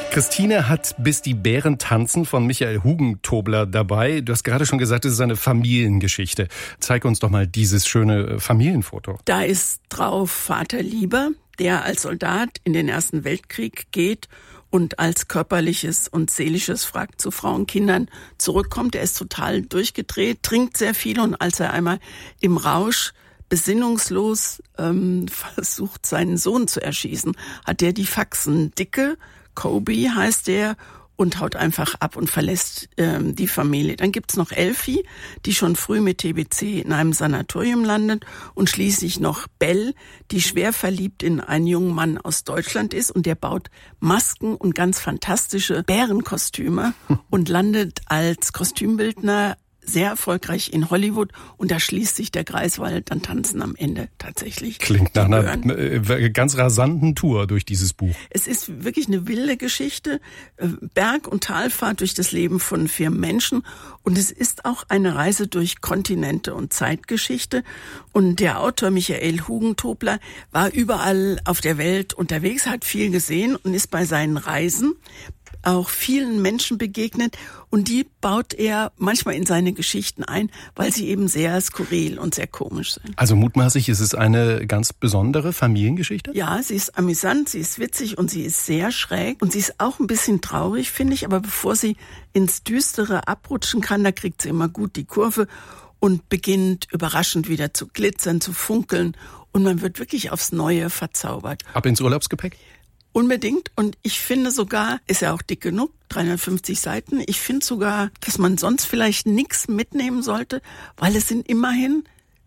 Christine hat Bis die Bären tanzen von Michael Hugentobler dabei. Du hast gerade schon gesagt, es ist eine Familiengeschichte. Zeig uns doch mal dieses schöne Familienfoto. Da ist drauf Vater Lieber, der als Soldat in den Ersten Weltkrieg geht und als körperliches und seelisches Wrack zu Frauen und Kindern zurückkommt. Er ist total durchgedreht, trinkt sehr viel und als er einmal im Rausch besinnungslos versucht, seinen Sohn zu erschießen, hat er die Faxen dicke. Kobe heißt er und haut einfach ab und verlässt die Familie. Dann gibt's noch Elfi, die schon früh mit TBC in einem Sanatorium landet und schließlich noch Bell, die schwer verliebt in einen jungen Mann aus Deutschland ist und der baut Masken und ganz fantastische Bärenkostüme und landet als Kostümbildner sehr erfolgreich in Hollywood und da schließt sich der Kreis, weil dann tanzen am Ende tatsächlich. Klingt nach einer ganz rasanten Tour durch dieses Buch. Es ist wirklich eine wilde Geschichte, Berg- und Talfahrt durch das Leben von 4 Menschen und es ist auch eine Reise durch Kontinente und Zeitgeschichte und der Autor Michael Hugentobler war überall auf der Welt unterwegs, hat viel gesehen und ist bei seinen Reisen auch vielen Menschen begegnet und die baut er manchmal in seine Geschichten ein, weil sie eben sehr skurril und sehr komisch sind. Also mutmaßlich ist es eine ganz besondere Familiengeschichte? Ja, sie ist amüsant, sie ist witzig und sie ist sehr schräg und sie ist auch ein bisschen traurig, finde ich, aber bevor sie ins Düstere abrutschen kann, da kriegt sie immer gut die Kurve und beginnt überraschend wieder zu glitzern, zu funkeln und man wird wirklich aufs Neue verzaubert. Ab ins Urlaubsgepäck? Unbedingt. Und ich finde sogar, ist ja auch dick genug, 350 Seiten. Ich finde sogar, dass man sonst vielleicht nichts mitnehmen sollte, weil es sind immerhin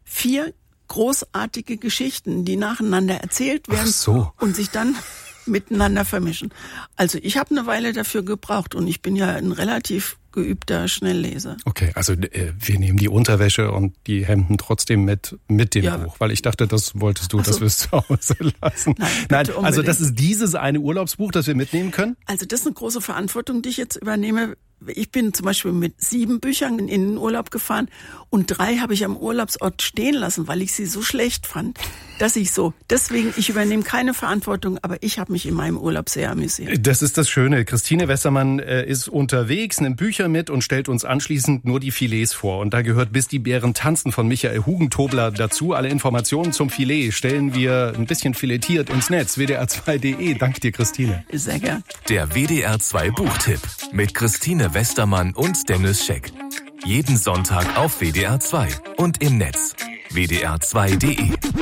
4 großartige Geschichten, die nacheinander erzählt werden. Ach so. Und sich dann miteinander vermischen. Also ich habe eine Weile dafür gebraucht und ich bin ja ein relativ geübter Schnellleser. Okay, also wir nehmen die Unterwäsche und die Hemden trotzdem mit dem Buch, weil ich dachte, das wolltest du, dass wir es zu Hause lassen. Nein, also das ist dieses eine Urlaubsbuch, das wir mitnehmen können? Also das ist eine große Verantwortung, die ich jetzt übernehme. Ich bin zum Beispiel mit 7 Büchern in den Urlaub gefahren und 3 habe ich am Urlaubsort stehen lassen, weil ich sie so schlecht fand, dass deswegen, ich übernehme keine Verantwortung, aber ich habe mich in meinem Urlaub sehr amüsiert. Das ist das Schöne. Christine Westermann ist unterwegs, nimmt Bücher mit und stellt uns anschließend nur die Filets vor. Und da gehört Bis die Bären tanzen von Michael Hugentobler dazu. Alle Informationen zum Filet stellen wir ein bisschen filetiert ins Netz, wdr2.de. Danke dir, Christine. Sehr gern. Der WDR2 Buchtipp mit Christine Westermann und Dennis Scheck. Jeden Sonntag auf WDR2 und im Netz wdr2.de.